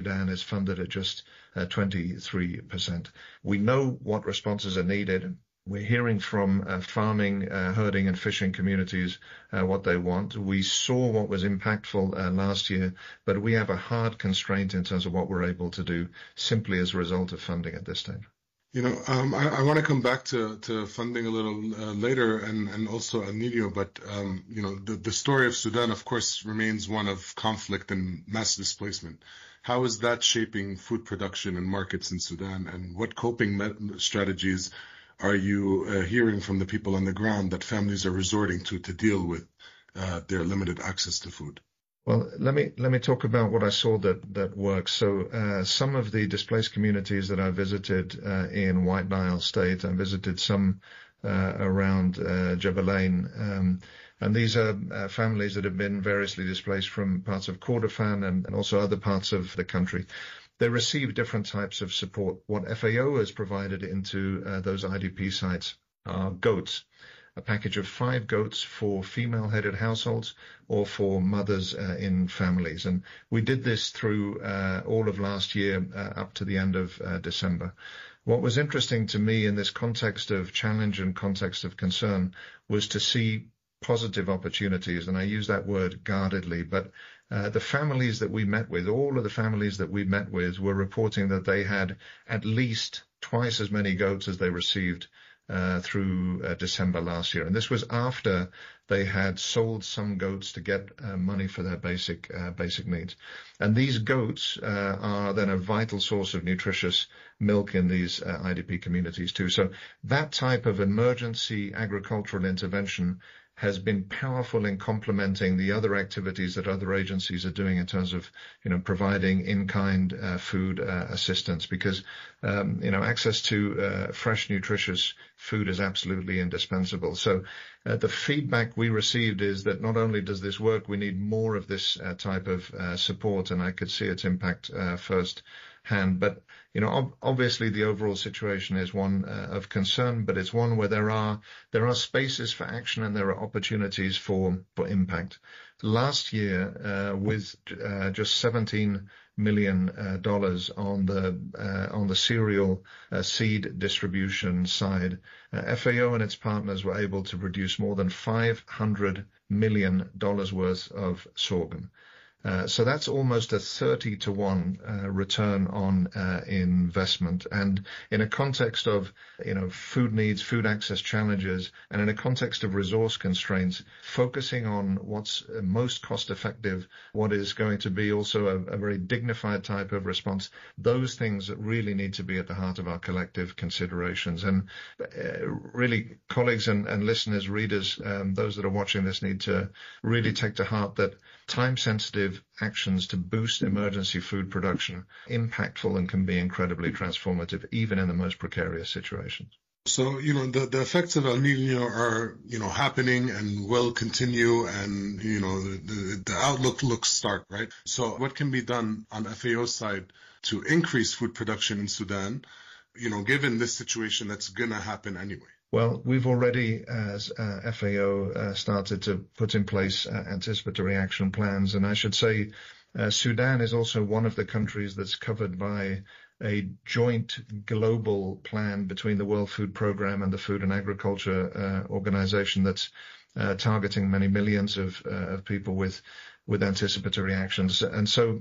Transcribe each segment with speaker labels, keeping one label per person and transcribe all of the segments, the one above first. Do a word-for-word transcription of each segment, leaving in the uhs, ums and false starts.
Speaker 1: Sudan is funded at just uh, twenty-three percent. We know what responses are needed. We're hearing from uh, farming, uh, herding and fishing communities uh, what they want. We saw what was impactful uh, last year, but we have a hard constraint in terms of what we're able to do simply as a result of funding at this stage.
Speaker 2: You know, um, I, I want to come back to, to funding a little uh, later and, and also El Nino, but, um, you know, the, the story of Sudan, of course, remains one of conflict and mass displacement. How is that shaping food production and markets in Sudan, and what coping strategies are you uh, hearing from the people on the ground that families are resorting to to deal with uh, their limited access to food?
Speaker 1: Well, let me let me talk about what I saw that that works. So uh, some of the displaced communities that I visited uh, in White Nile State, I visited some uh, around uh, Jebel-Ain, um, and these are uh, families that have been variously displaced from parts of Kordofan and, and also other parts of the country. They receive different types of support. What F A O has provided into uh, those I D P sites are goats, a package of five goats for female-headed households or for mothers uh, in families. And we did this through uh, all of last year uh, up to the end of uh, December. What was interesting to me in this context of challenge and context of concern was to see positive opportunities, and I use that word guardedly, but uh, the families that we met with, all of the families that we met with were reporting that they had at least twice as many goats as they received uh, through uh, December last year. And this was after they had sold some goats to get uh, money for their basic uh, basic needs. And these goats uh, are then a vital source of nutritious milk in these uh, I D P communities too. So that type of emergency agricultural intervention has been powerful in complementing the other activities that other agencies are doing in terms of, you know, providing in-kind uh, food uh, assistance, because, um, you know, access to uh, fresh, nutritious food is absolutely indispensable. So uh, the feedback we received is that not only does this work, we need more of this uh, type of uh, support, and I could see its impact uh, first hand. But, you know, ob- obviously the overall situation is one uh, of concern, but it's one where there are there are spaces for action and there are opportunities for, for impact. Last year, uh, with uh, just seventeen million dollars uh, on the uh, on the cereal uh, seed distribution side, uh, F A O and its partners were able to produce more than five hundred million dollars worth of sorghum. Uh, so that's almost a thirty to one uh, return on uh, investment. And in a context of, you know, food needs, food access challenges, and in a context of resource constraints, focusing on what's most cost effective, what is going to be also a, a very dignified type of response, those things really need to be at the heart of our collective considerations. And uh, really, colleagues and, and listeners, readers, um, those that are watching this need to really take to heart that time-sensitive actions to boost emergency food production, impactful and can be incredibly transformative, even in the most precarious situations.
Speaker 2: So, you know, the, the effects of El Nino are, you know, happening and will continue, and, you know, the, the outlook looks stark, right? So what can be done on F A O's side to increase food production in Sudan, you know, given this situation that's going to happen anyway?
Speaker 1: Well, we've already, as uh, F A O, uh, started to put in place uh, anticipatory action plans. And I should say uh, Sudan is also one of the countries that's covered by a joint global plan between the World Food Programme and the Food and Agriculture uh, Organization that's uh, targeting many millions of, uh, of people with, with anticipatory actions. And so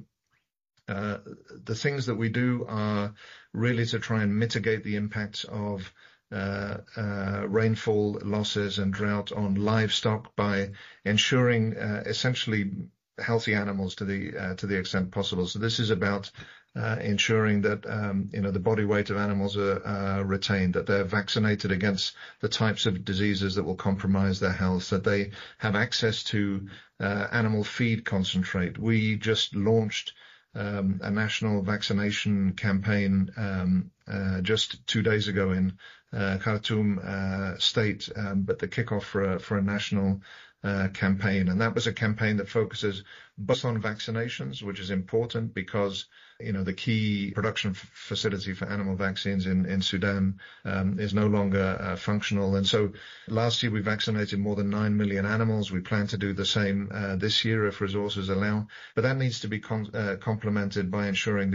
Speaker 1: uh, the things that we do are really to try and mitigate the impacts of Uh, uh, rainfall losses and drought on livestock by ensuring uh, essentially healthy animals to the uh, to the extent possible. So this is about uh, ensuring that um, you know the body weight of animals are uh, retained, that they're vaccinated against the types of diseases that will compromise their health, that they have access to uh, animal feed concentrate. We just launched Um, a national vaccination campaign um, uh, just two days ago in uh, Khartoum uh, state, um, but the kickoff for a, for a national uh, campaign. And that was a campaign that focuses both on vaccinations, which is important because, you know, the key production f- facility for animal vaccines in, in Sudan um, is no longer uh, functional. And so last year we vaccinated more than nine million animals. We plan to do the same uh, this year if resources allow. But that needs to be con- uh, complemented by ensuring